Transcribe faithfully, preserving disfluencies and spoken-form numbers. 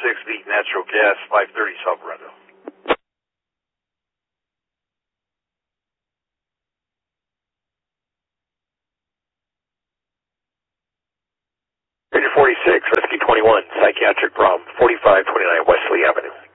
forty-six Beat Natural Gas, five thirty South Brenda. Ranger forty-six, Rescue twenty-one, psychiatric problem, forty-five twenty-nine Wesley Avenue.